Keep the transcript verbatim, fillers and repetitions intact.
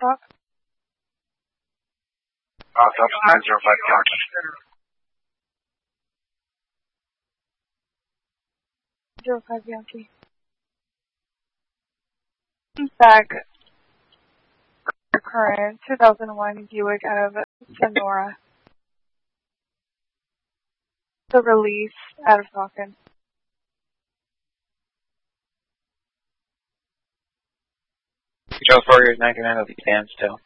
Talk. Uh, Delta nine zero five Yankee. Zero five Yankee. Back. Current two thousand one Buick out of Sonora. The release out of Falcon. Control four years ninety-nine will be stand still.